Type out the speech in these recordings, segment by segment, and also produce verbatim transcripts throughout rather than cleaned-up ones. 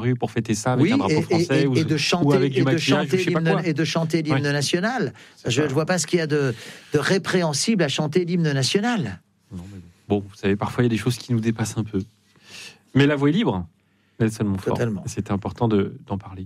rue pour fêter ça avec oui, un drapeau et, français et, ou, et de chanter, ou avec du et de maquillage chanter ou je sais pas l'hymne, quoi. et de chanter l'hymne Ouais. national. C'est Je ne ça. vois pas ce qu'il y a de, de répréhensible à chanter l'hymne national. Non, mais bon. bon, vous savez, parfois il y a des choses qui nous dépassent un peu. Mais la voix est libre, Nelson Montfort. Totalement. C'était important de, d'en parler.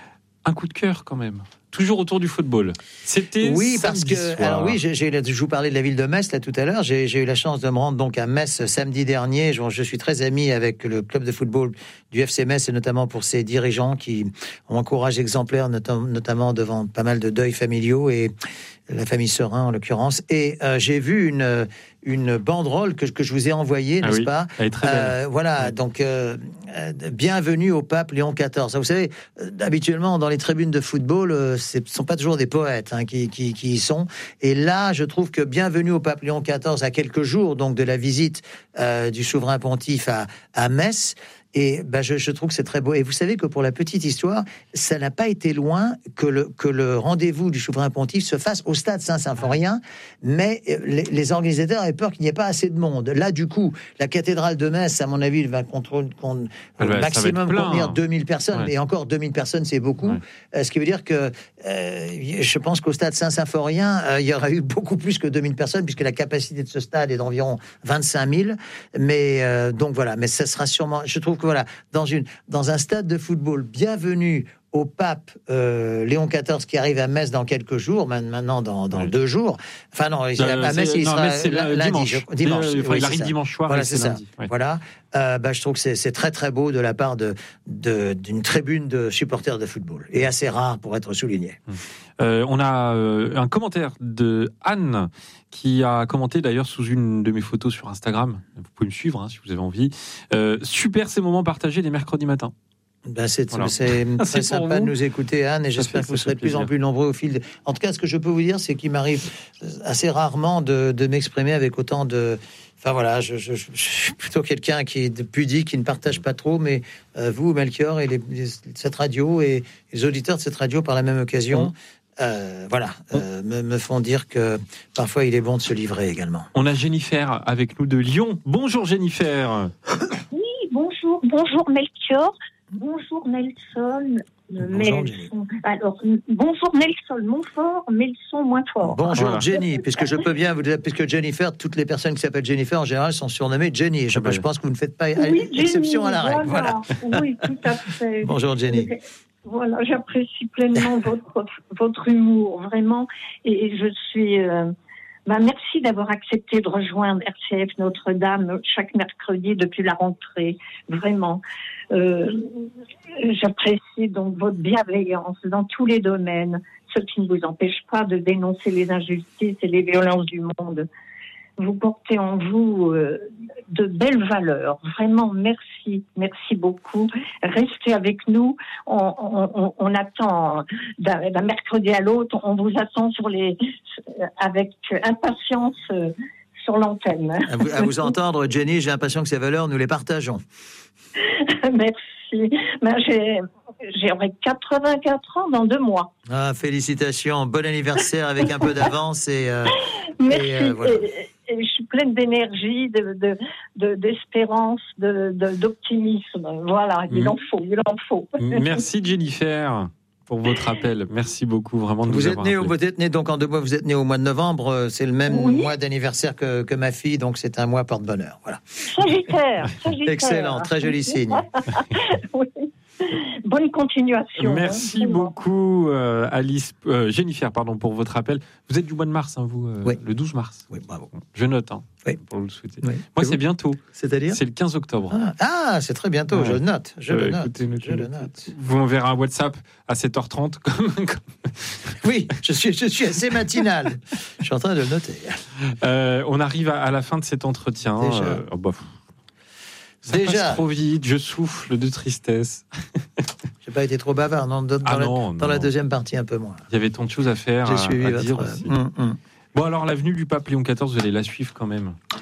Un coup de cœur quand même. Toujours autour du football. C'était oui, parce samedi que soir. alors oui, j'ai, j'ai, je vous parlais de la ville de Metz là tout à l'heure. J'ai, j'ai eu la chance de me rendre donc à Metz samedi dernier. Je, je suis très ami avec le club de football du F C Metz et notamment pour ses dirigeants qui ont un courage exemplaire, notam- notamment devant pas mal de deuils familiaux et la famille Serin en l'occurrence. Et euh, j'ai vu une une banderole que, que je vous ai envoyée, Ah n'est-ce oui, pas? elle est très belle. Euh, voilà, Ouais. donc euh, euh, bienvenue au pape Léon quatorze. Vous savez, euh, habituellement dans les tribunes de football, euh, ce ne sont pas toujours des poètes hein, qui, qui, qui y sont. Et là, je trouve que bienvenue au pape Léon quatorze à quelques jours donc de la visite euh, du souverain pontife à, à Metz. Et ben je, je trouve que c'est très beau. Et vous savez que pour la petite histoire, ça n'a pas été loin que le, que le rendez-vous du souverain pontife se fasse au stade Saint-Symphorien, mais les, les organisateurs avaient peur qu'il n'y ait pas assez de monde. Là, du coup, la cathédrale de Metz, à mon avis, va contrôler con, Ah bah, maximum plein, contenir hein. deux mille personnes. Ouais. Et encore, deux mille personnes, c'est beaucoup. Ouais. Euh, ce qui veut dire que euh, je pense qu'au stade Saint-Symphorien, euh, il y aurait eu beaucoup plus que deux mille personnes, puisque la capacité de ce stade est d'environ vingt-cinq mille. Mais euh, donc voilà, mais ça sera sûrement... Je trouve que voilà, dans, une, dans un stade de football, bienvenue au pape euh, Léon quatorze qui arrive à Metz dans quelques jours, maintenant dans, dans oui. deux jours. Enfin non, il, Euh, à Metz il non, sera Metz, c'est lundi. dimanche. Je, dimanche Euh, enfin, oui, il arrive ça. dimanche soir. Voilà, et c'est, c'est ça. lundi. Ouais. Voilà. Euh, bah, je trouve que c'est, c'est très très beau de la part de, de, d'une tribune de supporters de football et assez rare pour être souligné. Euh, on a euh, un commentaire de Anne qui a commenté d'ailleurs sous une de mes photos sur Instagram. Vous pouvez me suivre hein, si vous avez envie. Euh, super ces moments partagés les mercredis matins. Ben c'est, Voilà. c'est très C'est sympa vous. de nous écouter, Anne, et Ça j'espère fait- que vous ça serez fait de plus en plaisir. plus nombreux au fil. De... En tout cas, ce que je peux vous dire, c'est qu'il m'arrive assez rarement de, de m'exprimer avec autant de. Enfin voilà, je, je, je suis plutôt quelqu'un qui est pudique, qui ne partage pas trop, mais euh, vous, Melchior, et les, les, cette radio et les auditeurs de cette radio par la même occasion. Mmh. Euh, voilà, euh, me, me font dire que parfois il est bon de se livrer également. On a Jennifer avec nous de Lyon. Bonjour Jennifer. Oui, bonjour, bonjour Melchior, bonjour Nelson. Bonjour, Nelson. Alors, bonjour Nelson, Montfort, mais le son moins fort. Bonjour Voilà. Jenny, puisque je peux bien vous dire, puisque Jennifer, toutes les personnes qui s'appellent Jennifer en général sont surnommées Jenny. Je, je pense que vous ne faites pas Oui, exception Jenny, à la règle. Voilà. voilà. Oui, tout à fait. Bonjour Jenny. Voilà, j'apprécie pleinement votre, votre humour, vraiment. Et je suis... Euh, bah, merci d'avoir accepté de rejoindre R C F Notre-Dame chaque mercredi depuis la rentrée, vraiment. Euh, j'apprécie donc votre bienveillance dans tous les domaines, ce qui ne vous empêche pas de dénoncer les injustices et les violences du monde. Vous portez en vous euh, de belles valeurs. Vraiment, merci. Merci beaucoup. Restez avec nous. On, on, on attend d'un, d'un mercredi à l'autre. On vous attend sur les, avec impatience euh, sur l'antenne. À vous, à vous entendre, Jenny, j'ai l'impression que ces valeurs, nous les partageons. Merci. Ben, j'ai, j'aurai quatre-vingt-quatre ans dans deux mois. Ah, félicitations. Bon anniversaire avec un peu d'avance. Et, euh, Merci. et, euh, voilà. et, et je suis pleine d'énergie, de, de, de, d'espérance, de, de, d'optimisme. Voilà, il Mmh. en faut, il en faut. Merci Jennifer pour votre appel. Merci beaucoup vraiment de Vous nous êtes avoir né, appelés. vous êtes né donc en deux mois. Vous êtes né au mois de novembre. C'est le même Oui. mois d'anniversaire que, que ma fille, donc c'est un mois porte-bonheur. Voilà. Sagittaire, Sagittaire. Excellent, très joli signe. Oui. Bonne continuation. Merci hein, beaucoup euh, Alice, euh, Jennifer, pardon, pour votre appel. Vous êtes du mois de mars, hein, vous, euh, Oui. le douze mars. Oui, bravo. Je note, hein, Oui. pour vous le souhaiter. Oui. Moi, Et c'est vous bientôt. C'est-à-dire C'est le quinze octobre. Ah, ah, c'est très bientôt. Ouais. Je le note. Je Euh, le note. écoutez, notez- Je le note. Vous m'enverrez un WhatsApp à sept heures trente. Comme, comme- Oui, je suis, je suis assez matinal. Je suis en train de le noter. Euh, on arrive à, à la fin de cet entretien. Déjà. Euh, oh, bah, pff. ça Déjà. passe trop vite. Je souffle de tristesse. J'ai pas été trop bavard. Non, dans, Ah dans la, non, dans non. la deuxième partie, un peu moins. Il y avait tant de choses à faire, J'ai à, suivi à votre. dire aussi. Hum, hum. Bon, alors, l'avenue du pape Léon quatorze, vous allez la suivre quand même.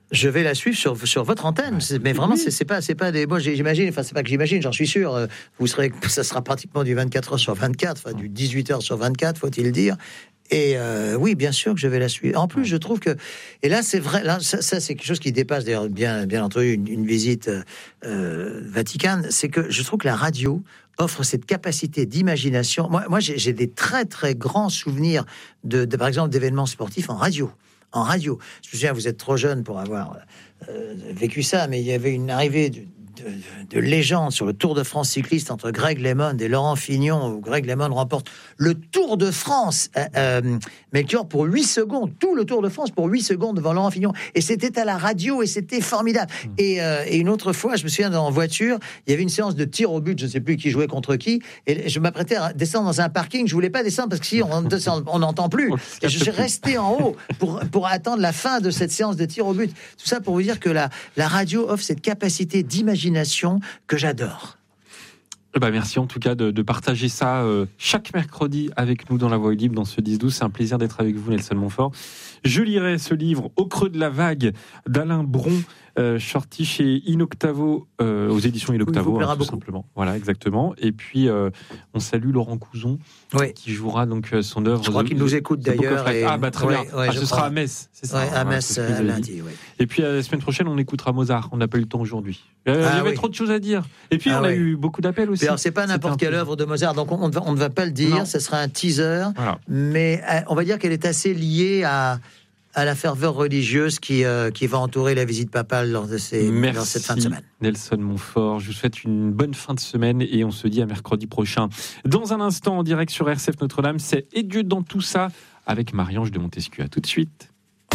Je vais la suivre sur, sur votre antenne, ouais. c'est, mais vraiment, oui. c'est, c'est pas, c'est pas des. Moi, j'imagine, enfin, c'est pas que j'imagine, j'en suis sûr. Euh, vous serez, ça sera pratiquement du vingt-quatre heures sur vingt-quatre, enfin, du dix-huit heures sur vingt-quatre, faut-il dire. Et euh, oui, bien sûr que je vais la suivre. En plus, je trouve que, et là, c'est vrai, là, ça, ça c'est quelque chose qui dépasse d'ailleurs bien, bien entendu une, une visite euh, Vaticane. C'est que je trouve que la radio offre cette capacité d'imagination. Moi, moi, j'ai, j'ai des très très grands souvenirs de, de, par exemple, d'événements sportifs en radio. En radio. Je me souviens, vous êtes trop jeune pour avoir euh, vécu ça, mais il y avait une arrivée de, de, de légende sur le Tour de France cycliste entre Greg LeMond et Laurent Fignon, où Greg LeMond remporte le Tour de France, euh, euh, Melchior, pour huit secondes, tout le Tour de France pour huit secondes devant Laurent Fignon. Et c'était à la radio et c'était formidable. Mmh. Et, euh, et une autre fois, je me souviens, en voiture, il y avait une séance de tir au but, je ne sais plus qui jouait contre qui, et je m'apprêtais à descendre dans un parking. Je ne voulais pas descendre parce que si on n'entend plus. Et je suis resté en haut pour, pour attendre la fin de cette séance de tir au but. Tout ça pour vous dire que la, la radio offre cette capacité d'imagination que j'adore. Bah merci en tout cas de, de partager ça euh, chaque mercredi avec nous dans La Voix Libre, dans ce dix douze. C'est un plaisir d'être avec vous, Nelson Montfort. Je lirai ce livre Au creux de la vague d'Alain Bron, euh, sorti chez Inoctavo, euh, aux éditions Inoctavo, hein, tout beaucoup. simplement. Voilà, exactement. Et puis euh, on salue Laurent Couzon, oui. qui jouera donc son œuvre. Je crois qu'il nous écoute d'ailleurs. Et... Ah bah très ouais, bien. Ouais, ah, ce sera à Metz, c'est ça. Ouais, à Metz euh, lundi. Ouais. Et puis la semaine prochaine, on écoutera Mozart. On n'a pas eu le temps aujourd'hui. Euh, ah, il y avait oui. trop de choses à dire. Et puis ah, on a ouais. eu beaucoup d'appels aussi. Alors c'est pas n'importe quelle œuvre de Mozart, donc on, on, va, on ne va pas le dire. Ce sera un teaser, voilà. mais euh, on va dire qu'elle est assez liée à. à la ferveur religieuse qui, euh, qui va entourer la visite papale lors de ces, dans cette fin de semaine. Nelson Montfort, je vous souhaite une bonne fin de semaine et on se dit à mercredi prochain. Dans un instant, en direct sur R C F Notre-Dame, c'est Et Dieu dans tout ça avec Marie-Ange de Montesquieu. À tout de suite.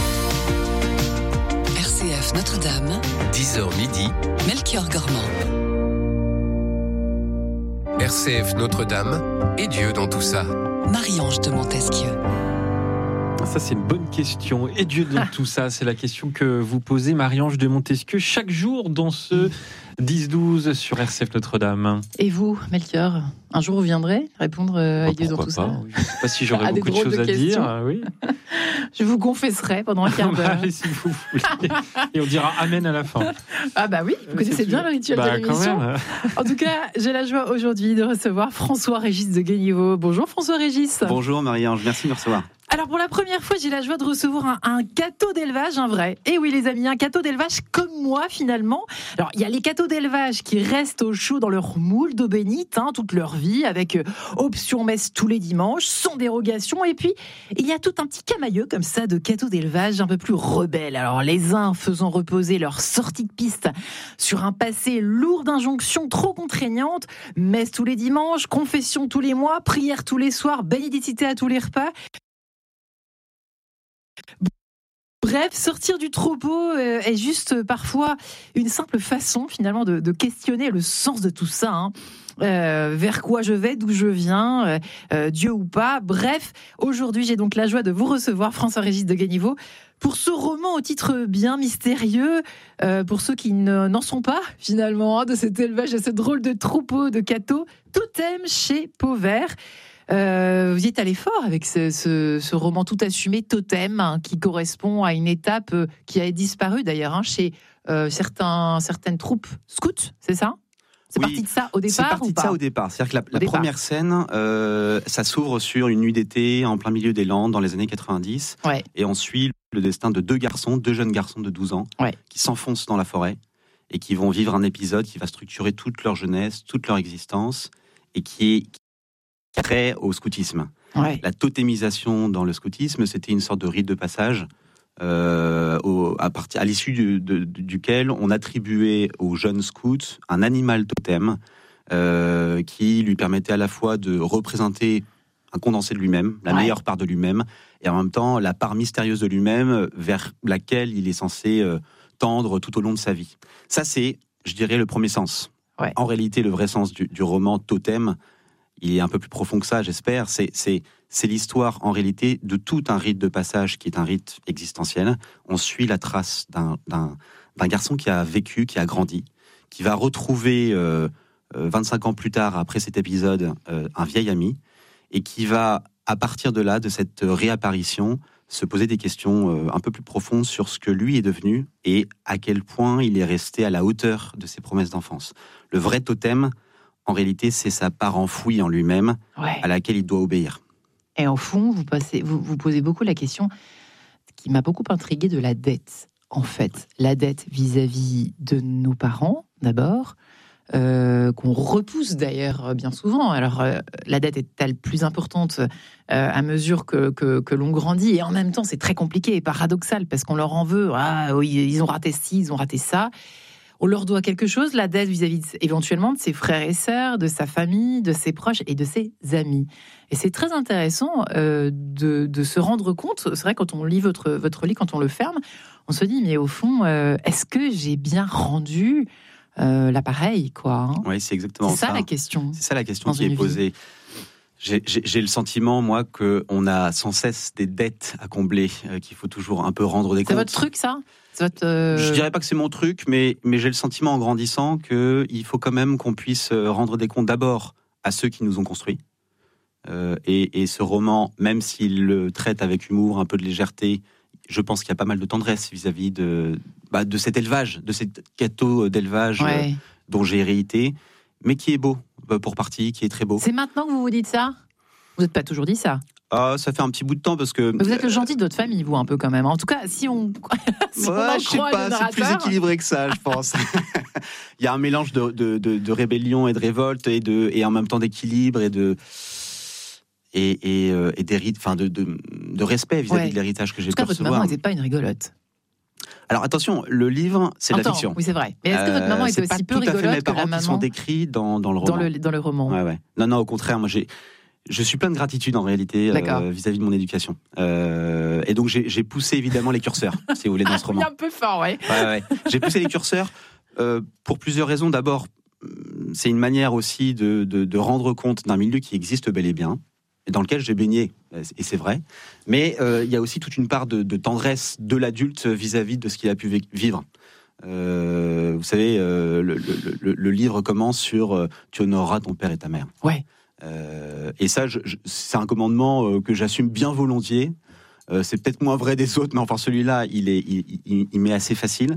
R C F Notre-Dame, dix heures midi, Melchior Gormand. R C F Notre-Dame, et Dieu dans tout ça. Marie-Ange de Montesquieu. Ça, c'est une bonne question. Et Dieu dans tout ça, c'est la question que vous posez, Marie-Ange de Montesquieu, chaque jour dans ce dix douze sur R C F Notre-Dame. Et vous, Melchior, un jour vous viendrez répondre à Dieu dans tout pas. ça? Je ne sais pas si j'aurais beaucoup de choses de à dire. Oui. Je vous confesserai pendant un quart d'heure. Allez, si vous voulez. Et on dira Amen à la fin. Ah bah oui, vous connaissez bien le rituel bah, de l'émission. En tout cas, j'ai la joie aujourd'hui de recevoir François-Régis de Guenièvaux. Bonjour François-Régis. Bonjour Marie-Ange, merci de me recevoir. Alors pour la première fois, j'ai la joie de recevoir un, un cateau d'élevage, un vrai. Et oui les amis, un cateau d'élevage comme moi finalement. Alors il y a les cateaux d'élevage qui restent au chaud dans leur moule d'eau bénite hein, toute leur vie, avec euh, option messe tous les dimanches, sans dérogation. Et puis il y a tout un petit camailleux comme ça de cateaux d'élevage un peu plus rebelles. Alors les uns faisant reposer leur sortie de piste sur un passé lourd d'injonctions trop contraignantes, messe tous les dimanches, confession tous les mois, prière tous les soirs, bénédicité à tous les repas. Bref, sortir du troupeau euh, est juste euh, parfois une simple façon finalement de, de questionner le sens de tout ça. Hein. Euh, vers quoi je vais, d'où je viens, euh, euh, Dieu ou pas. Bref, aujourd'hui j'ai donc la joie de vous recevoir, François-Régis de Guenièvaux, pour ce roman au titre bien mystérieux, euh, pour ceux qui ne, n'en sont pas finalement, hein, de cet élevage, de ce drôle de troupeau de cateaux, Totem chez Pauvert. Euh, vous y êtes allé fort avec ce, ce, ce roman tout assumé, Totem, hein, qui correspond à une étape euh, qui a disparu d'ailleurs hein, chez euh, certains, certaines troupes scouts, c'est ça? C'est oui, parti de ça au départ? C'est parti ou de pas ça au départ. C'est-à-dire que la, la départ. première scène, euh, ça s'ouvre sur une nuit d'été en plein milieu des Landes dans les années quatre-vingt-dix. Ouais. Et on suit le destin de deux garçons, deux jeunes garçons de douze ans, ouais. qui s'enfoncent dans la forêt et qui vont vivre un épisode qui va structurer toute leur jeunesse, toute leur existence et qui est trait au scoutisme. Ouais. La totémisation dans le scoutisme, c'était une sorte de rite de passage euh, au, à, partir, à l'issue du, de, duquel on attribuait aux jeunes scouts un animal totem euh, qui lui permettait à la fois de représenter un condensé de lui-même, la ouais. meilleure part de lui-même, et en même temps la part mystérieuse de lui-même vers laquelle il est censé euh, tendre tout au long de sa vie. Ça, c'est, je dirais, le premier sens. Ouais. En réalité, le vrai sens du, du roman Totem, il est un peu plus profond que ça, j'espère. C'est, c'est, c'est l'histoire, en réalité, de tout un rite de passage qui est un rite existentiel. On suit la trace d'un, d'un, d'un garçon qui a vécu, qui a grandi, qui va retrouver, euh, vingt-cinq ans plus tard, après cet épisode, euh, un vieil ami, et qui va, à partir de là, de cette réapparition, se poser des questions euh, un peu plus profondes sur ce que lui est devenu et à quel point il est resté à la hauteur de ses promesses d'enfance. Le vrai totem, en réalité, c'est sa part enfouie en lui-même, Ouais. à laquelle il doit obéir. Et en fond, vous, passez, vous, vous posez beaucoup la question qui m'a beaucoup intriguée de la dette. En fait, la dette vis-à-vis de nos parents, d'abord, euh, qu'on repousse d'ailleurs bien souvent. Alors, euh, la dette est-elle plus importante euh, à mesure que, que, que l'on grandit? Et en même temps, c'est très compliqué et paradoxal parce qu'on leur en veut. Ah, oui, ils ont raté ci, ils ont raté ça. On leur doit quelque chose, la dette vis-à-vis de, éventuellement de ses frères et sœurs, de sa famille, de ses proches et de ses amis. Et c'est très intéressant euh, de, de se rendre compte. C'est vrai, quand on lit votre, votre livre, quand on le ferme, on se dit, mais au fond, euh, est-ce que j'ai bien rendu euh, l'appareil, quoi, hein? Oui, c'est exactement C'est ça, ça. la question. C'est ça la question Dans qui une est vie. posée. J'ai, j'ai, j'ai le sentiment, moi, qu'on a sans cesse des dettes à combler, euh, qu'il faut toujours un peu rendre des C'est comptes. votre truc, ça? C'est votre, euh, Je dirais pas que c'est mon truc, mais, mais j'ai le sentiment en grandissant qu'il faut quand même qu'on puisse rendre des comptes d'abord à ceux qui nous ont construits. Euh, et, et ce roman, même s'il le traite avec humour, un peu de légèreté, je pense qu'il y a pas mal de tendresse vis-à-vis de, bah, de cet élevage, de cet gâteau d'élevage ouais. euh, dont j'ai hérité, mais qui est beau, euh, pour partie, qui est très beau. C'est maintenant que vous vous dites ça? Vous n'êtes pas toujours dit ça? Ah, ça fait un petit bout de temps parce que... Vous êtes le gentil de votre famille, vous, un peu quand même. En tout cas, si on, si on Ouais, en je sais croit le pas, c'est plus narrateur, équilibré que ça, je pense. Il y a un mélange de, de, de, de rébellion et de révolte et, de, et en même temps d'équilibre et de et, et, euh, et d'hérit- enfin de, de, de respect vis-à-vis Ouais. de l'héritage que j'ai en tout pu cas, votre maman recevoir. n'était pas une rigolote. Alors attention, le livre, c'est de la Attends, fiction. oui, c'est vrai. Mais est-ce que votre Euh, maman c'est était pas aussi peu tout à fait rigolote mes que la parents qui sont maman décrits dans, dans le roman. dans le, dans le roman? Ouais, ouais. Non, non, au contraire, moi j'ai, je suis plein de gratitude en réalité D'accord. euh, vis-à-vis de mon éducation. Euh, et donc j'ai, j'ai poussé évidemment les curseurs, si vous voulez, dans ce roman. Il est un peu fort, ouais. Ouais, ouais. J'ai poussé les curseurs euh, pour plusieurs raisons. D'abord, c'est une manière aussi de, de, de rendre compte d'un milieu qui existe bel et bien, et dans lequel j'ai baigné, et c'est vrai. Mais euh, il y a aussi toute une part de, de tendresse de l'adulte vis-à-vis de ce qu'il a pu vivre. Euh, vous savez, euh, le, le, le, le livre commence sur euh, « Tu honoreras ton père et ta mère ». Ouais. Euh, et ça, je, je, c'est un commandement euh, que j'assume bien volontiers. Euh, c'est peut-être moins vrai des autres, mais enfin celui-là, il est, il, il, il m'est assez facile.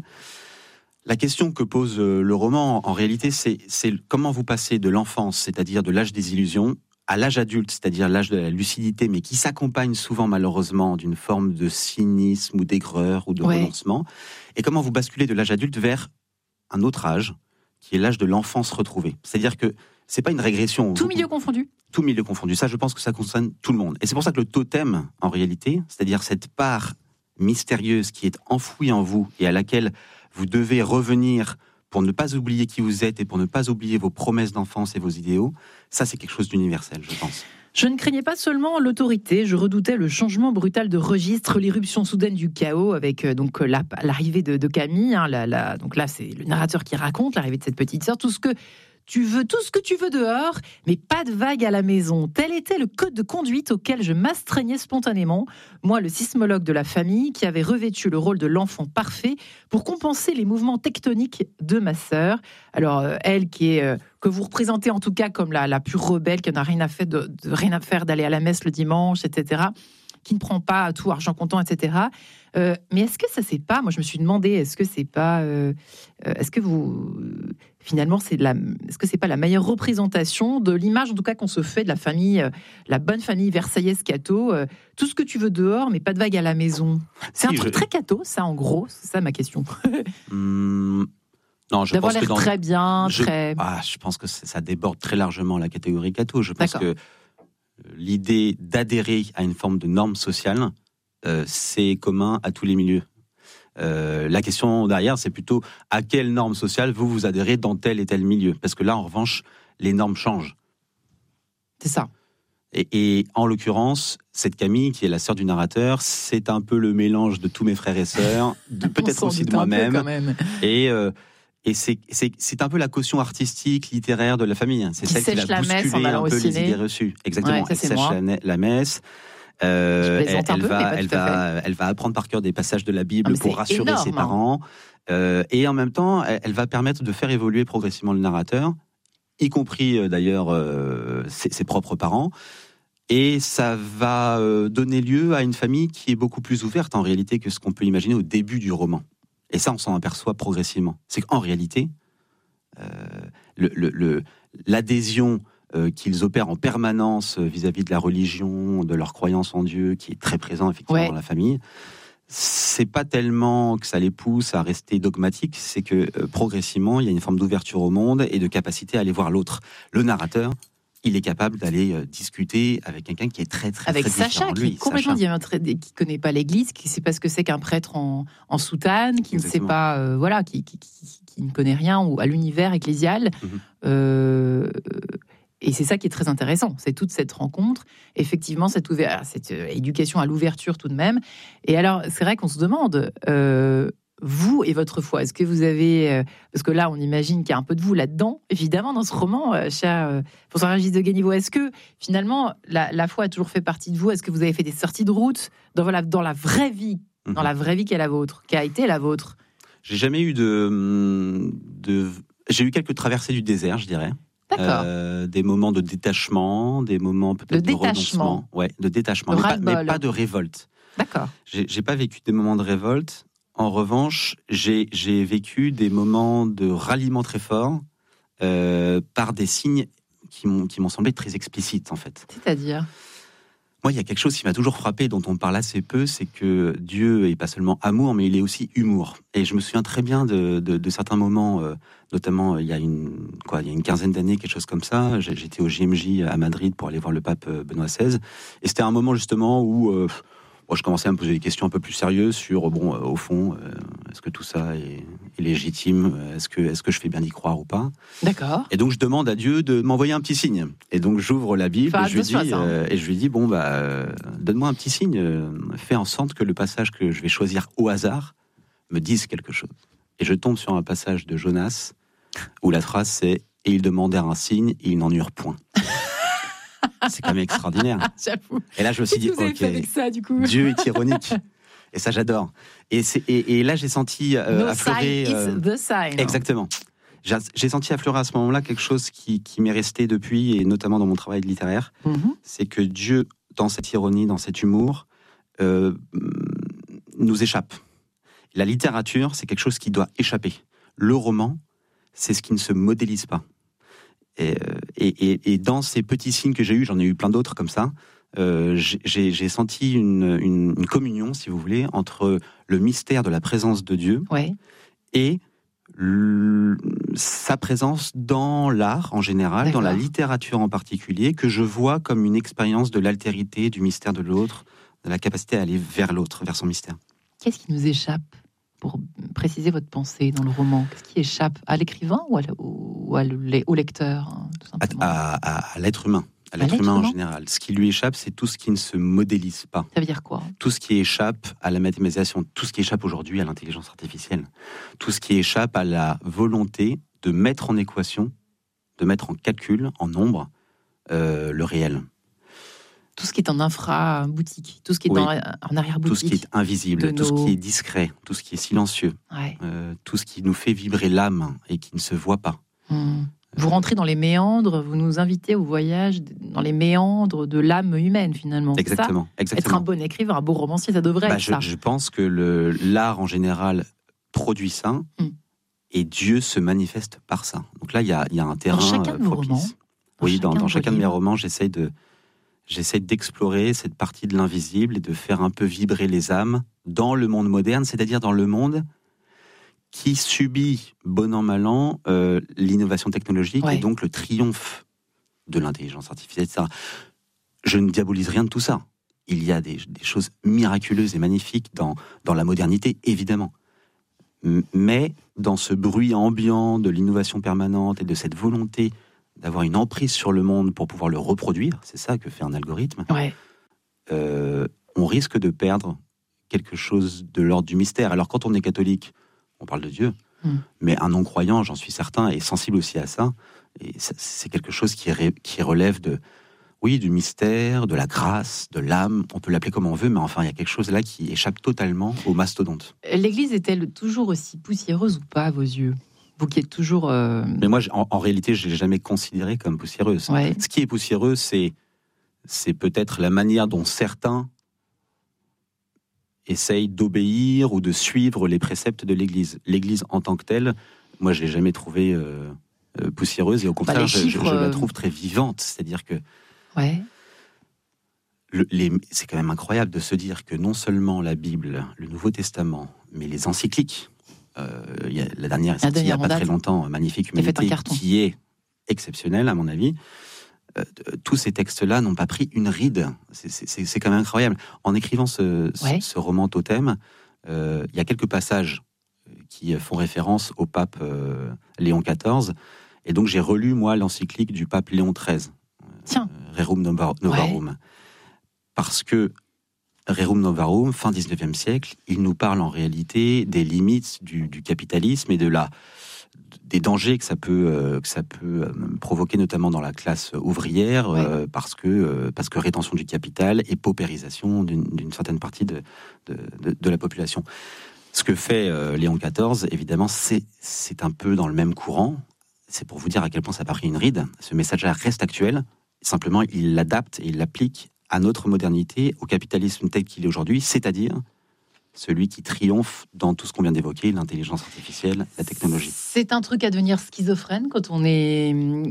La question que pose euh, le roman, en réalité, c'est, c'est comment vous passez de l'enfance, c'est-à-dire de l'âge des illusions, à l'âge adulte, c'est-à-dire l'âge de la lucidité, mais qui s'accompagne souvent malheureusement d'une forme de cynisme ou d'aigreur ou de Ouais. renoncement, et comment vous basculez de l'âge adulte vers un autre âge, qui est l'âge de l'enfance retrouvée. C'est-à-dire que c'est pas une régression. Tout Vous- milieu confondu. tout milieu confondu. Ça, je pense que ça concerne tout le monde. Et c'est pour ça que le totem, en réalité, c'est-à-dire cette part mystérieuse qui est enfouie en vous et à laquelle vous devez revenir pour ne pas oublier qui vous êtes et pour ne pas oublier vos promesses d'enfance et vos idéaux, ça, c'est quelque chose d'universel, je pense. Je ne craignais pas seulement l'autorité, je redoutais le changement brutal de registre, l'irruption soudaine du chaos avec euh, donc la- l'arrivée de, de Camille. Hein, la- la- donc là, c'est le narrateur qui raconte l'arrivée de cette petite sœur. Tout ce que tu veux, tout ce que tu veux dehors, mais pas de vague à la maison. Tel était le code de conduite auquel je m'astreignais spontanément. Moi, le sismologue de la famille, qui avait revêtu le rôle de l'enfant parfait pour compenser les mouvements tectoniques de ma sœur. Alors, euh, elle qui est, euh, que vous représentez en tout cas comme la, la pure rebelle, qui n'a rien à faire, de, de- rien à faire d'aller à la messe le dimanche, et cetera, qui ne prend pas tout argent comptant, et cetera. Euh, mais est-ce que ça, c'est pas, moi je me suis demandé, est-ce que c'est pas, euh, euh, est-ce que vous, finalement, c'est de la, est-ce que c'est pas la meilleure représentation de l'image, en tout cas, qu'on se fait de la famille, euh, la bonne famille versaillaise catho, euh, tout ce que tu veux dehors, mais pas de vague à la maison. C'est Si, un truc je- très catho, ça, en gros, c'est ça ma question. Hum, non, je D'avoir pense que l'air dans... très bien, je, très. ah, je pense que ça déborde très largement la catégorie catho. Je pense D'accord. que l'idée d'adhérer à une forme de norme sociale, euh, c'est commun à tous les milieux. Euh, la question derrière, c'est plutôt à quelle norme sociale vous vous adhérez dans tel et tel milieu. Parce que là, en revanche, les normes changent. C'est ça. Et, et en l'occurrence, cette Camille, qui est la sœur du narrateur, c'est un peu le mélange de tous mes frères et sœurs, de, peut-être On s'en aussi de doute un peu, moi-même. quand même. Et, euh, et c'est, c'est, c'est un peu la caution artistique, littéraire de la famille. C'est Qui celle qui sèche va la messe en bousculer allant un au peu les ciné. idées reçues. Exactement. Ouais, ça, Elle c'est sèche moi. la, ne- la messe. Euh, Je elle, plaisante un elle peu, mais va, pas elle tout à va, elle va apprendre par cœur des passages de la Bible Ah, mais pour c'est rassurer énorme, ses hein. parents. Euh, et en même temps, elle, elle va permettre de faire évoluer progressivement le narrateur, y compris euh, d'ailleurs euh, ses, ses propres parents. Et ça va euh, donner lieu à une famille qui est beaucoup plus ouverte en réalité que ce qu'on peut imaginer au début du roman. Et ça, on s'en aperçoit progressivement. C'est qu'en réalité, euh, le, le, le, l'adhésion euh, qu'ils opèrent en permanence vis-à-vis de la religion, de leur croyance en Dieu, qui est très présent effectivement Ouais. dans la famille, c'est pas tellement que ça les pousse à rester dogmatiques, c'est que euh, progressivement, il y a une forme d'ouverture au monde et de capacité à aller voir l'autre. Le narrateur, il est capable d'aller euh, discuter avec quelqu'un qui est très très Avec très Sacha, différent de qui lui. est complètement Sacha. diamétré- qui connaît pas l'Église, qui sait pas ce que c'est qu'un prêtre en, en soutane, qui ne sait Exactement. pas, euh, voilà, qui, qui, qui- qui ne connaît rien ou à l'univers ecclésial. Mhm. Euh, et c'est ça qui est très intéressant, c'est toute cette rencontre, effectivement, cette, ouver- cette euh, éducation à l'ouverture tout de même. Et alors, c'est vrai qu'on se demande, euh, vous et votre foi, est-ce que vous avez, euh, parce que là, on imagine qu'il y a un peu de vous là-dedans, évidemment, dans ce roman, euh, cher euh, François-Régis de Guéniveau, est-ce que finalement, la, la foi a toujours fait partie de vous? Est-ce que vous avez fait des sorties de route dans, voilà, dans la vraie vie, Mhm. dans la vraie vie qui est la vôtre, qui a été la vôtre? J'ai jamais eu de, de... J'ai eu quelques traversées du désert, je dirais. D'accord. Euh, des moments de détachement, des moments peut-être De de détachement. renoncement. Ouais, de détachement, De mais pas, ras-le-bol. mais pas de révolte. D'accord. J'ai, j'ai pas vécu des moments de révolte. En revanche, j'ai, j'ai vécu des moments de ralliement très forts euh, par des signes qui m'ont, qui m'ont semblé très explicites, en fait. C'est-à-dire? Moi, il y a quelque chose qui m'a toujours frappé, dont on parle assez peu, c'est que Dieu est pas seulement amour, mais il est aussi humour. Et je me souviens très bien de, de, de certains moments, euh, notamment euh, il y a une quoi, il y a une quinzaine d'années, quelque chose comme ça. J'ai- J'étais au J M J à Madrid pour aller voir le pape euh, Benoît seize, et c'était un moment justement où euh, moi, je commençais à me poser des questions un peu plus sérieuses sur bon, euh, au fond, euh, est-ce que tout ça est, est légitime, est-ce que est-ce que je fais bien d'y croire ou pas? D'accord. Et donc je demande à Dieu de m'envoyer un petit signe. Et donc j'ouvre la Bible Faire et je, lui dis, attention à ça, hein. euh, et je lui dis bon bah euh, donne-moi un petit signe, euh, fais en sorte que le passage que je vais choisir au hasard me dise quelque chose. Et je tombe sur un passage de Jonas où la phrase c'est et ils demandèrent un signe et ils n'en eurent point. C'est quand même extraordinaire. J'avoue. Et là je me suis Qu'est-ce dit que vous avez ok, fait avec ça, du coup? Dieu est ironique. Et ça j'adore. Et, c'est, et, et là j'ai senti euh, No affleurer. sign euh, is the sign. Exactement. J'ai j'ai senti affleurer à ce moment-là quelque chose qui, qui m'est resté depuis, et notamment dans mon travail littéraire, Mhm. c'est que Dieu, dans cette ironie, dans cet humour, euh, nous échappe. La littérature, c'est quelque chose qui doit échapper. Le roman, c'est ce qui ne se modélise pas. Et, et, et, et dans ces petits signes que j'ai eus, j'en ai eu plein d'autres comme ça, euh, j'ai j'ai senti une, une, une communion, si vous voulez, entre le mystère de la présence de Dieu Ouais. et l- sa présence dans l'art en général, dans la D'accord. littérature en particulier, que je vois comme une expérience de l'altérité, du mystère de l'autre, de la capacité à aller vers l'autre, vers son mystère. Qu'est-ce qui nous échappe, pour préciser votre pensée dans le roman? Qu'est-ce qui échappe à l'écrivain ou, à le- ou à le- au lecteur, hein, tout À, simplement? à- à- à l'être humain, à À l'être l'être humain en humain. général. Ce qui lui échappe, c'est tout ce qui ne se modélise pas. Ça veut dire quoi? Tout ce qui échappe à la mathématisation, tout ce qui échappe aujourd'hui à l'intelligence artificielle, tout ce qui échappe à la volonté de mettre en équation, de mettre en calcul, en nombre, euh, le réel. Tout ce qui est en infra-boutique, tout ce qui est Oui. dans, en arrière-boutique. Tout ce qui est invisible, de tout ce nos- qui est discret, tout ce qui est silencieux, Ouais. euh, tout ce qui nous fait vibrer l'âme et qui ne se voit pas. Hmm. Vous rentrez dans les méandres, vous nous invitez au voyage dans les méandres de l'âme humaine, finalement. C'est ça? Exactement, Être un exactement. bon écrivain, un beau romancier, ça devrait Bah, être je, ça. je pense que le, l'art en général produit ça, Mm. et Dieu se manifeste par ça. Donc là, il y a, il y a un terrain chacun euh, de vos propice. romans, Oui, dans dans, chacun dans de chacun vos de mes livres. romans, j'essaye de, j'essaye d'explorer cette partie de l'invisible et de faire un peu vibrer les âmes dans le monde moderne, c'est-à-dire dans le monde qui subit, bon an, mal an, euh, l'innovation technologique Ouais. et donc le triomphe de l'intelligence artificielle, et cetera. Je ne diabolise rien de tout ça. Il y a des, des choses miraculeuses et magnifiques dans, dans la modernité, évidemment. M- Mais dans ce bruit ambiant de l'innovation permanente et de cette volonté d'avoir une emprise sur le monde pour pouvoir le reproduire, c'est ça que fait un algorithme, Ouais. euh, on risque de perdre quelque chose de l'ordre du mystère. Alors quand on est catholique, on parle de Dieu, Mm. mais un non-croyant, j'en suis certain, est sensible aussi à ça. Et ça, c'est quelque chose qui, ré- qui relève de, oui, du mystère, de la grâce, de l'âme. On peut l'appeler comme on veut, mais enfin, il y a quelque chose là qui échappe totalement au mastodonte. L'Église est-elle toujours aussi poussiéreuse ou pas à vos yeux? Vous qui êtes toujours... euh, Mais moi, j'ai- en, en réalité, je l'ai jamais considérée comme poussiéreuse. Ouais. Ce qui est poussiéreux, c'est c'est peut-être la manière dont certains essayent d'obéir ou de suivre les préceptes de l'Église. L'Église en tant que telle, moi, je l'ai jamais trouvée euh, euh, poussiéreuse, et au contraire, bah, je, chiffres, je, je la euh... trouve très vivante. C'est-à-dire que ouais. le, les, c'est quand même incroyable de se dire que non seulement la Bible, le Nouveau Testament, mais les encycliques, euh, il y a la dernière, la il n'y a pas date. très longtemps, Magnifique Humanité, qui est exceptionnelle à mon avis. Euh, tous ces textes-là n'ont pas pris une ride. C'est, c'est, c'est quand même incroyable. En écrivant ce, ouais. ce, ce roman Totem, euh, il y a quelques passages qui font référence au pape euh, Léon quatorze. Et donc j'ai relu, moi, l'encyclique du pape Léon treize. Tiens. Euh, Rerum Novarum. Ouais. Parce que Rerum Novarum, fin dix-neuvième siècle, il nous parle en réalité des limites du, du capitalisme et de la... des dangers que ça peut euh, que ça peut euh, provoquer, notamment dans la classe ouvrière, ouais. euh, parce que euh, parce que rétention du capital et paupérisation d'une, d'une certaine partie de, de de de la population. Ce que fait euh, Léon quatorze, évidemment, c'est c'est un peu dans le même courant. C'est pour vous dire à quel point ça n'a pas pris une ride. Ce message-là reste actuel. Simplement, il l'adapte et il l'applique à notre modernité, au capitalisme tel qu'il est aujourd'hui, c'est-à-dire celui qui triomphe dans tout ce qu'on vient d'évoquer, l'intelligence artificielle, la technologie. C'est un truc à devenir schizophrène quand on est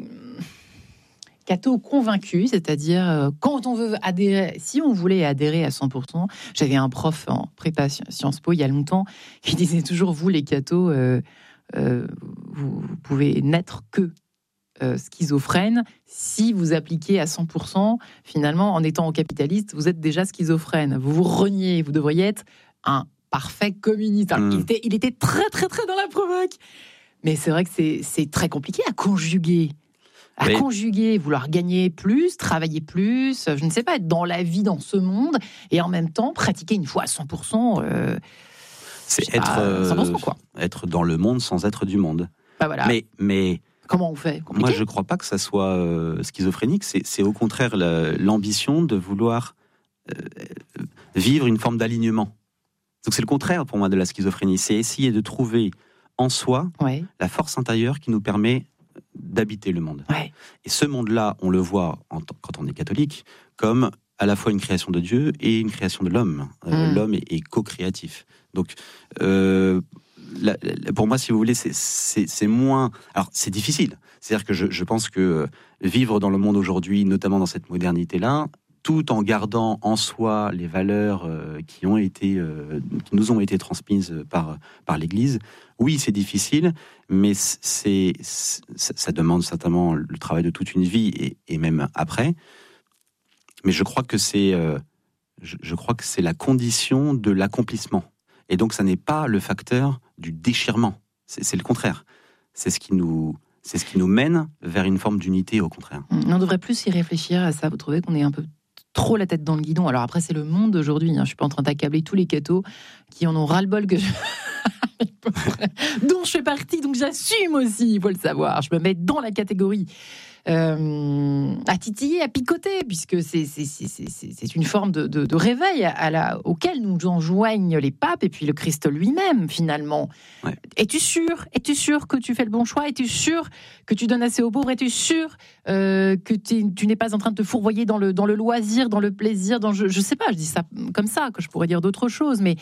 catho convaincu, c'est-à-dire quand on veut adhérer, si on voulait adhérer à cent pour cent, j'avais un prof en prépa Sciences Po il y a longtemps qui disait toujours, vous les cathos, euh, euh, vous, vous pouvez n'être que Euh, schizophrène, si vous appliquez à cent pour cent, finalement, en étant capitaliste, vous êtes déjà schizophrène. Vous vous reniez, vous devriez être un parfait communiste. Alors, mmh. il, était, il était très, très, très dans la provoque. Mais c'est vrai que c'est, c'est très compliqué à conjuguer. À oui. conjuguer, vouloir gagner plus, travailler plus, je ne sais pas, être dans la vie, dans ce monde, et en même temps, pratiquer une foi à cent pour cent. Euh, c'est être, pas, euh, cent pour cent quoi. Être dans le monde sans être du monde. Bah voilà. Mais... mais... Comment on fait ? Compliqué ? Moi, je ne crois pas que ça soit euh, schizophrénique. C'est, c'est au contraire la, l'ambition de vouloir euh, vivre une forme d'alignement. Donc c'est le contraire pour moi de la schizophrénie. C'est essayer de trouver en soi ouais. la force intérieure qui nous permet d'habiter le monde. Ouais. Et ce monde-là, on le voit en t- quand on est catholique comme à la fois une création de Dieu et une création de l'homme. Euh, mmh. L'homme est, est co-créatif. Donc... Euh, La, la, pour moi, si vous voulez, c'est, c'est, c'est moins... Alors, c'est difficile. C'est-à-dire que je, je pense que vivre dans le monde aujourd'hui, notamment dans cette modernité-là, tout en gardant en soi les valeurs euh, qui ont été, euh, qui nous ont été transmises par, par l'Église, oui, c'est difficile, mais c'est, c'est, ça demande certainement le travail de toute une vie, et, et même après. Mais je crois que c'est, euh, je, je crois que c'est la condition de l'accomplissement. Et donc, ça n'est pas le facteur du déchirement. C'est, c'est le contraire. C'est ce qui nous, c'est ce qui nous mène vers une forme d'unité, au contraire. On devrait plus y réfléchir à ça. Vous trouvez qu'on est un peu trop la tête dans le guidon ? Alors après, c'est le monde d'aujourd'hui. Hein. Je suis pas en train d'accabler tous les cathos qui en ont ras-le-bol que je... dont je fais partie. Donc j'assume aussi, il faut le savoir. Je me mets dans la catégorie. Euh, à titiller, à picoter, puisque c'est, c'est, c'est, c'est, c'est une forme de, de, de réveil à la, auquel nous enjoignent les papes et puis le Christ lui-même, finalement. Ouais. Es-tu sûr Es-tu sûr que tu fais le bon choix ? Es-tu sûr que tu donnes assez aux pauvres ? Es-tu sûr euh, que tu n'es pas en train de te fourvoyer dans le, dans le loisir, dans le plaisir dans, je, je sais pas, je dis ça comme ça, que je pourrais dire d'autres choses, mais...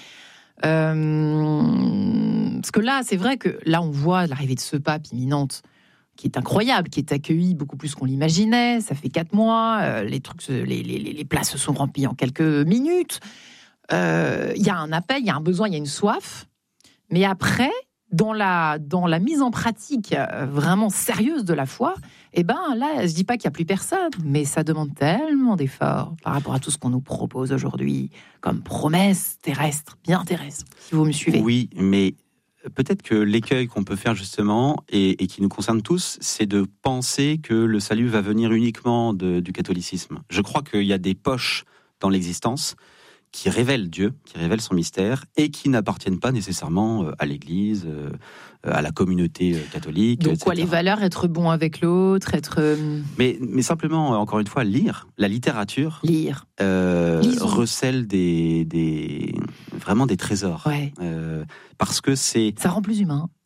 Euh, parce que là, c'est vrai que là, on voit l'arrivée de ce pape imminente, qui est incroyable, qui est accueilli beaucoup plus qu'on l'imaginait. Ça fait quatre mois, euh, les trucs, les, les, les places se sont remplies en quelques minutes. Il euh, y a un appel, il y a un besoin, il y a une soif. Mais après, dans la, dans la mise en pratique euh, vraiment sérieuse de la foi, eh ben là, je dis pas qu'il y a plus personne, mais ça demande tellement d'efforts par rapport à tout ce qu'on nous propose aujourd'hui comme promesse terrestre, bien terrestre. Si vous me suivez. Oui, mais peut-être que l'écueil qu'on peut faire justement, et, et qui nous concerne tous, c'est de penser que le salut va venir uniquement de, du catholicisme. Je crois qu'il y a des poches dans l'existence qui révèlent Dieu, qui révèlent son mystère, et qui n'appartiennent pas nécessairement à l'Église, à la communauté catholique. Donc et cetera. Quoi, les valeurs, être bon avec l'autre, être... Mais, mais simplement, encore une fois, lire. La littérature lire. Euh, recèle des, des, vraiment des trésors. Ouais. Euh, parce que c'est... Ça rend plus humain.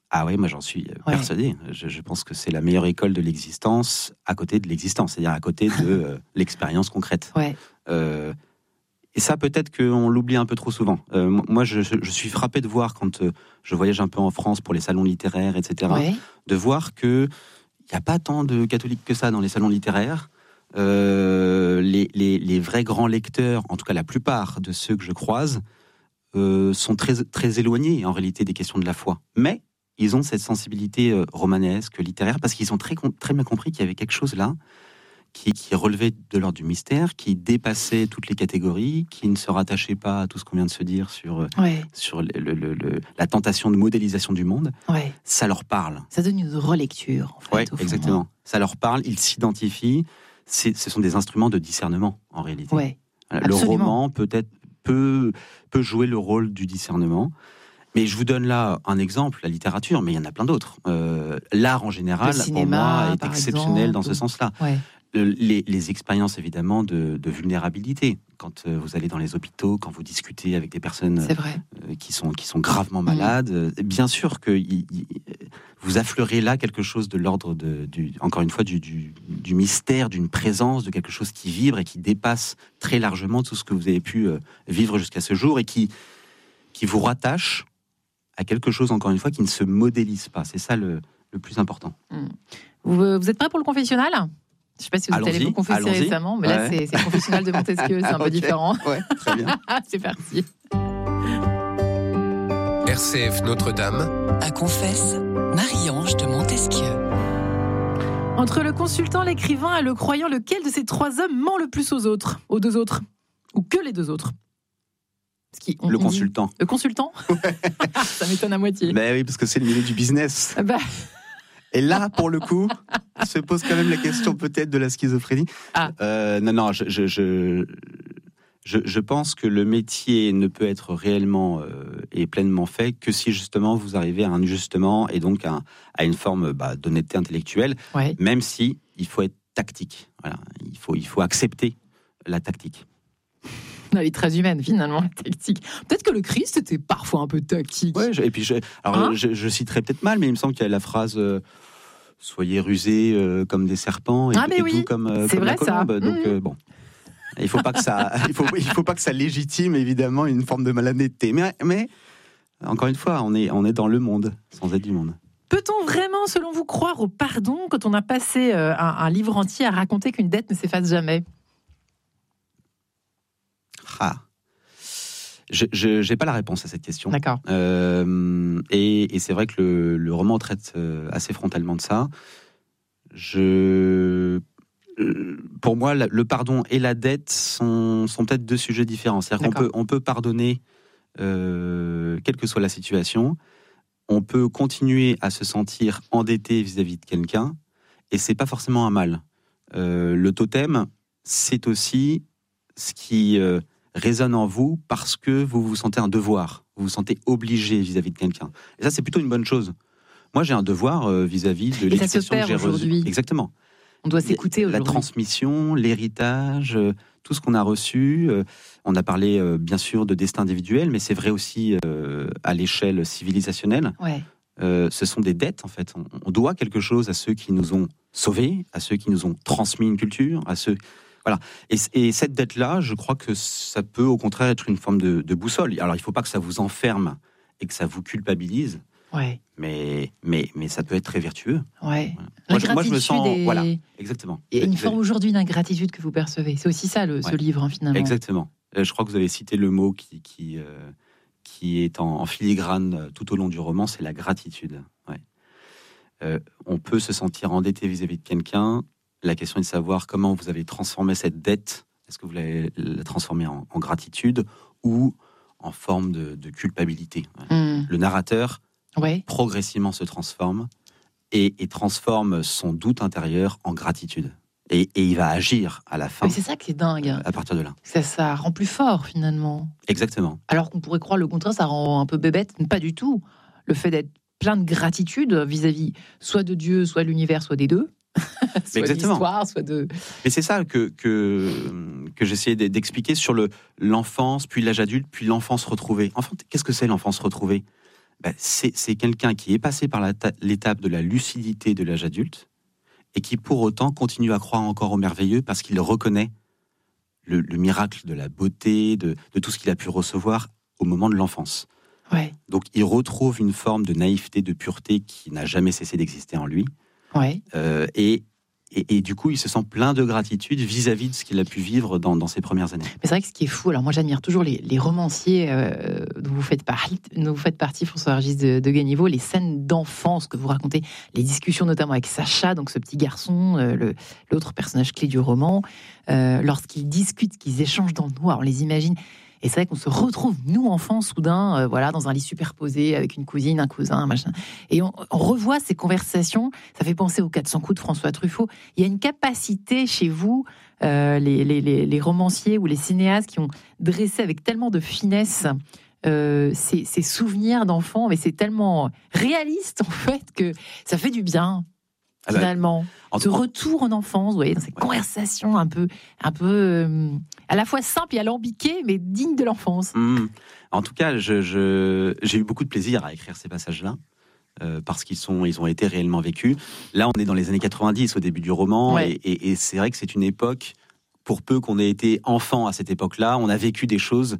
Ah oui, moi j'en suis Ouais. persuadé. Je, je pense que c'est la meilleure école de l'existence à côté de l'existence, c'est-à-dire à côté de euh, l'expérience concrète. Ouais. Euh, et ça, peut-être qu'on l'oublie un peu trop souvent. Euh, moi, je, je suis frappé de voir, quand euh, je voyage un peu en France pour les salons littéraires, et cetera, Ouais. de voir qu'il n'y a pas tant de catholiques que ça dans les salons littéraires. Euh, les, les, les vrais grands lecteurs, en tout cas la plupart de ceux que je croise, euh, sont très, très éloignés en réalité des questions de la foi. Mais ils ont cette sensibilité euh, romanesque, littéraire, parce qu'ils ont très, très bien compris qu'il y avait quelque chose là qui, qui relevait de l'ordre du mystère, qui dépassait toutes les catégories, qui ne se rattachait pas à tout ce qu'on vient de se dire sur, Ouais. sur le, le, le, le, la tentation de modélisation du monde. Ouais. Ça leur parle. Ça donne une relecture, en fait. Oui, au fond. exactement. Ça leur parle, ils s'identifient. C'est, ce sont des instruments de discernement, en réalité. Ouais. Voilà, le absolument. roman peut-être peut, peut jouer le rôle du discernement. Mais je vous donne là un exemple, la littérature, mais il y en a plein d'autres. Euh, l'art en général, Le cinéma, pour moi, est par exceptionnel exemple. dans ce sens-là. Ouais. Euh, Les, les expériences, évidemment, de, de vulnérabilité. Quand euh, vous allez dans les hôpitaux, quand vous discutez avec des personnes C'est vrai. euh, qui, sont, qui sont gravement malades, euh, bien sûr que y- y- vous affleurez là quelque chose de l'ordre, de, du, encore une fois, du, du, du mystère, d'une présence, de quelque chose qui vibre et qui dépasse très largement tout ce que vous avez pu euh, vivre jusqu'à ce jour et qui, qui vous rattache à quelque chose, encore une fois, qui ne se modélise pas. C'est ça le, le plus important. Vous, euh, vous êtes prêts pour le confessionnel ? Je ne sais pas si vous êtes allé Allons-y, vous confesser allons-y. récemment, mais là, Ouais. c'est, c'est le confessionnal de Montesquieu, c'est un peu Ok. différent. Ouais, très bien. C'est parti. R C F Notre-Dame, À confesse, Marie-Ange de Montesquieu. Entre le consultant, l'écrivain et le croyant, lequel de ces trois hommes ment le plus aux autres, aux deux autres, ou que les deux autres ? Parce qu'il- on- Le on dit- consultant. Le consultant. Ça m'étonne à moitié. Ben oui, parce que c'est le milieu du business. Ah bah, Et là, pour le coup, se pose quand même la question peut-être de la schizophrénie. Ah. Euh, non, non, je, je, je, je, je pense que le métier ne peut être réellement euh, et pleinement fait que si justement vous arrivez à un ajustement et donc à, à une forme bah, d'honnêteté intellectuelle, ouais. même si il faut être tactique. Voilà, il faut, il faut accepter la tactique. Elle est très humaine, finalement, la tactique. Peut-être que le Christ était parfois un peu tactique. Ouais, je- et puis je, alors Hein je, je citerai peut-être mal, mais il me semble qu'il y a la phrase euh, soyez rusés euh, comme des serpents et, Ah, mais et oui, doux comme, euh, c'est comme la vrai, ça. colombe. Donc Mhm. euh, bon, il faut pas que ça, il faut, il faut pas que ça légitime évidemment une forme de malhonnêteté. Mais, mais encore une fois, on est, on est dans le monde sans être du monde. Peut-on vraiment, selon vous, croire au pardon quand on a passé euh, un, un livre entier à raconter qu'une dette ne s'efface jamais ? Ah. Je n'ai pas la réponse à cette question. D'accord. Euh, et, et c'est vrai que le, le roman traite euh, assez frontalement de ça. Je, euh, pour moi, la- le pardon et la dette sont, sont peut-être deux sujets différents. C'est-à-dire qu'on D'accord. peut, on peut pardonner, euh, quelle que soit la situation. On peut continuer à se sentir endetté vis-à-vis de quelqu'un, et c'est pas forcément un mal. Euh, le totem, c'est aussi ce qui euh, résonne en vous parce que vous vous sentez un devoir, vous vous sentez obligé vis-à-vis de quelqu'un. Et ça, c'est plutôt une bonne chose. Moi, j'ai un devoir euh, vis-à-vis de Et ça se l'éducation que perd j'ai reçue. aujourd'hui. Exactement. On doit s'écouter La aujourd'hui. transmission, l'héritage, euh, tout ce qu'on a reçu. euh, on a parlé euh, bien sûr de destin individuel, mais c'est vrai aussi euh, à l'échelle civilisationnelle. Ouais. Euh, ce sont des dettes en fait. On, on doit quelque chose à ceux qui nous ont sauvés, à ceux qui nous ont transmis une culture, à ceux. Voilà. Et, et cette dette-là, je crois que ça peut au contraire être une forme de, de boussole. Alors il ne faut pas que ça vous enferme et que ça vous culpabilise, Ouais. mais, mais, mais ça peut être très vertueux. Ouais. Voilà. La Moi, je- moi, je me gratitude sens. est- Voilà, exactement. Il y a une Vous forme avez- aujourd'hui d'ingratitude que vous percevez. C'est aussi ça, le, ce Ouais. livre, hein, finalement. Exactement. Euh, Je crois que vous avez cité le mot qui, qui, euh, qui est en, en filigrane euh, tout au long du roman, c'est la gratitude. Ouais. Euh, on peut se sentir endetté vis-à-vis de quelqu'un. La question est de savoir comment vous avez transformé cette dette. Est-ce que vous l'avez la transformée en, en gratitude ou en forme de, de culpabilité? Mmh. Le narrateur Ouais. progressivement se transforme et, et transforme son doute intérieur en gratitude. Et, et il va agir à la fin, Mais c'est ça qui est dingue. à partir de là. Ça, ça rend plus fort, finalement. Exactement. Alors qu'on pourrait croire le contraire, ça rend un peu bébête. Pas du tout. Le fait d'être plein de gratitude vis-à-vis soit de Dieu, soit de l'univers, soit des deux. soit Exactement. de l'histoire, soit de... Mais c'est ça que, que, que j'essayais d- d'expliquer sur le, l'enfance, puis l'âge adulte, puis l'enfance retrouvée. Enfin, qu'est-ce que c'est l'enfance retrouvée? ben, c'est, c'est quelqu'un qui est passé par la ta- l'étape de la lucidité de l'âge adulte et qui pour autant continue à croire encore au merveilleux parce qu'il reconnaît le, le miracle de la beauté, de, de tout ce qu'il a pu recevoir au moment de l'enfance. Ouais. Donc il retrouve une forme de naïveté, de pureté qui n'a jamais cessé d'exister en lui. Ouais. Euh, et, et, et du coup, il se sent plein de gratitude vis-à-vis de ce qu'il a pu vivre dans, dans ses premières années. Mais c'est vrai que ce qui est fou, alors moi j'admire toujours les, les romanciers euh, dont, vous faites partie, dont vous faites partie, François-Régis de, de Ganiveau, les scènes d'enfance que vous racontez, les discussions notamment avec Sacha, donc ce petit garçon, euh, le, l'autre personnage clé du roman, euh, lorsqu'ils discutent, qu'ils échangent dans le noir, on les imagine. Et c'est vrai qu'on se retrouve, nous, enfants, soudain, euh, voilà, dans un lit superposé, avec une cousine, un cousin, un machin. Et on, on revoit ces conversations. Ça fait penser aux quatre cents coups de François Truffaut. Il y a une capacité chez vous, euh, les, les, les, les romanciers ou les cinéastes qui ont dressé avec tellement de finesse euh, ces, ces souvenirs d'enfants, mais c'est tellement réaliste, en fait, que ça fait du bien. Ah bah, Finalement, en- ce en- retour en enfance, vous voyez, dans ces Ouais. conversations un peu, un peu euh, à la fois simples et alambiquées, mais dignes de l'enfance. Mmh. En tout cas, je, je, j'ai eu beaucoup de plaisir à écrire ces passages-là. Euh, parce qu'ils sont, ils ont été réellement vécus. Là, on est dans les années quatre-vingt-dix, au début du roman, Ouais. et, et, et c'est vrai que c'est une époque, pour peu qu'on ait été enfant à cette époque-là, on a vécu des choses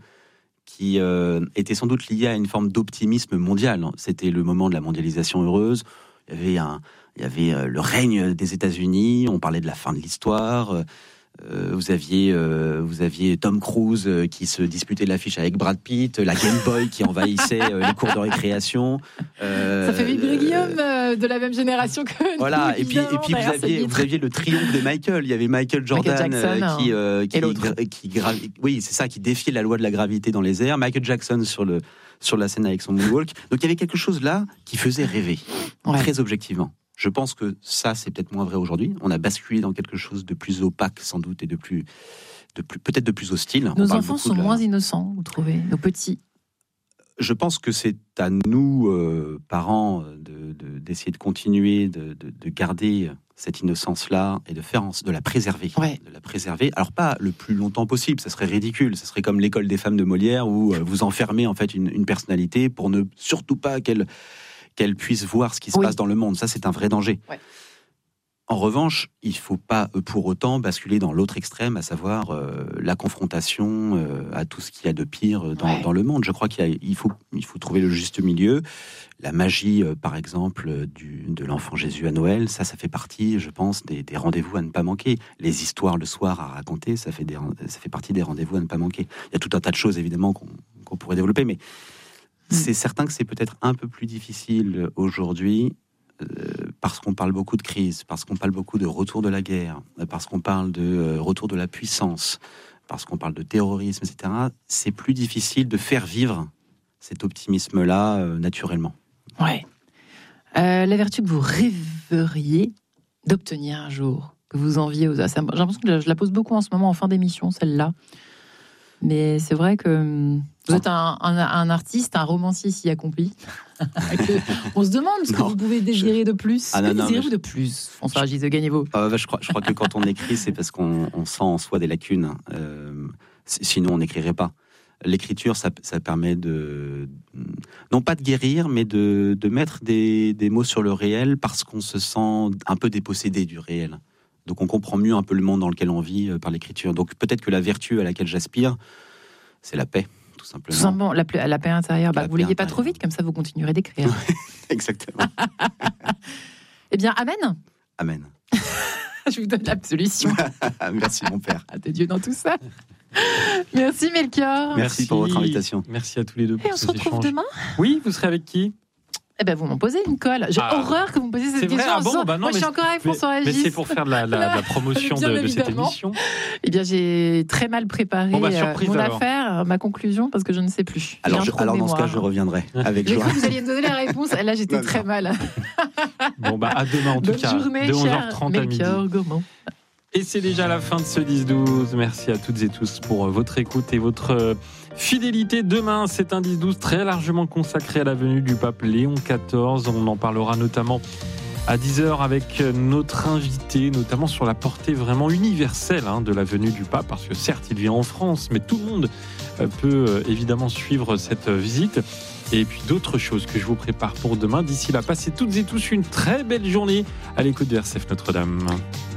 qui euh, étaient sans doute liées à une forme d'optimisme mondial. C'était le moment de la mondialisation heureuse. Il y avait, un, il y avait euh, le règne des États-Unis. On parlait de la fin de l'histoire. Euh, vous aviez, euh, vous aviez Tom Cruise euh, qui se disputait l'affiche avec Brad Pitt, la Game Boy qui envahissait euh, les cours de récréation. Euh, Ça fait vibrer Guillaume euh, de la même génération que nous. Voilà, et puis, et évidemment, puis vous, derrière ce aviez, vitre. vous aviez le triomphe de Michael. Il y avait Michael Jordan Michael Jackson, euh, qui, euh, qui, et l'autre. gra- qui gravi- oui, c'est ça, qui défiait la loi de la gravité dans les airs. Michael Jackson sur, le, sur la scène avec son moonwalk. Donc il y avait quelque chose là qui faisait rêver, Ouais. très objectivement. Je pense que ça, c'est peut-être moins vrai aujourd'hui. On a basculé dans quelque chose de plus opaque, sans doute, et de plus, de plus peut-être de plus hostile. On Nos parle enfants beaucoup sont de la- moins innocents, vous trouvez, nos petits. Je pense que c'est à nous, euh, parents, de, de- d'essayer de continuer, de, de- de garder cette innocence-là et de faire en- de la préserver, Ouais. de la préserver. Alors pas le plus longtemps possible, ça serait ridicule. Ça serait comme l'école des femmes de Molière où euh, vous enfermez en fait une, une personnalité pour ne surtout pas qu'elle qu'elle puisse voir ce qui se Oui. passe dans le monde. Ça, c'est un vrai danger. Ouais. En revanche, il ne faut pas euh, pour autant basculer dans l'autre extrême, à savoir euh, la confrontation euh, à tout ce qu'il y a de pire dans, Ouais. dans le monde. Je crois qu'il y a- il faut, il faut trouver le juste milieu. La magie, euh, par exemple, euh, du, de l'enfant Jésus à Noël, ça, ça fait partie, je pense, des, des rendez-vous à ne pas manquer. Les histoires le soir à raconter, ça fait, des, ça fait partie des rendez-vous à ne pas manquer. Il y a tout un tas de choses, évidemment, qu'on, qu'on pourrait développer, mais c'est certain que c'est peut-être un peu plus difficile aujourd'hui euh, parce qu'on parle beaucoup de crise, parce qu'on parle beaucoup de retour de la guerre, euh, parce qu'on parle de euh, retour de la puissance, parce qu'on parle de terrorisme, et cetera. C'est plus difficile de faire vivre cet optimisme-là euh, naturellement. Ouais. Euh, la vertu que vous rêveriez d'obtenir un jour, que vous enviez aux... Ça, j'ai l'impression que je la pose beaucoup en ce moment, en fin d'émission, celle-là. Mais c'est vrai que hum, vous êtes un, un, un artiste, un romancier si accompli. On se demande ce que Non, vous pouvez désirer de plus. Ah non, que non, désirez-vous mais de plus, François-Régis de Ganiveau? Euh, bah, je, crois, je crois que quand on écrit, c'est parce qu'on on sent en soi des lacunes. Euh, c- sinon, on n'écrirait pas. L'écriture, ça, ça permet de, non pas de guérir, mais de, de mettre des, des mots sur le réel parce qu'on se sent un peu dépossédé du réel. Donc on comprend mieux un peu le monde dans lequel on vit euh, par l'écriture. Donc peut-être que la vertu à laquelle j'aspire, c'est la paix, tout simplement. Tout simplement, la, pla- la paix intérieure. Bah, La vous paix l'ayez pas trop intérieure. vite, comme ça vous continuerez d'écrire. Exactement. Eh bien, amen. Amen. Je vous donne l'absolution. Merci mon père. Ah, de Dieu dans tout ça. Merci Melchior. Merci pour votre invitation. Merci à tous les deux Et pour on se ces retrouve échanges. demain. Oui, vous serez avec qui? Eh ben, vous m'en posez une colle. J'ai Ah. horreur que vous me posiez cette C'est vrai, question. ah bon, Sans- bah non, Moi, je mais suis encore avec Mais, François mais Régis. c'est pour faire de la, la- la promotion Bien de, de cette évidemment. émission. Eh bien, j'ai très mal préparé Bon, bah, euh, surprise, mon alors. affaire, ma conclusion, parce que je ne sais plus. J'ai Alors, un je- trou de alors dans ce cas, mémoire. je reviendrai avec J'ai joie. cru que vous alliez me donner la réponse. Là, j'étais Non, très non. mal. Bon, bah, à demain en tout Bonne cas, journée, de onze heures cher trente à midi. Melchior Gourmand. Et c'est déjà la fin de ce dix douze. Merci à toutes et tous pour euh, votre écoute et votre euh, fidélité. Demain, c'est un dix douze très largement consacré à la venue du pape Léon quatorze. On en parlera notamment à dix heures avec notre invité, notamment sur la portée vraiment universelle hein, de la venue du pape, parce que certes, il vient en France, mais tout le monde euh, peut euh, évidemment suivre cette euh, visite. et puis d'autres choses que je vous prépare pour demain. D'ici là, passez toutes et tous une très belle journée à l'écoute de R C F Notre-Dame.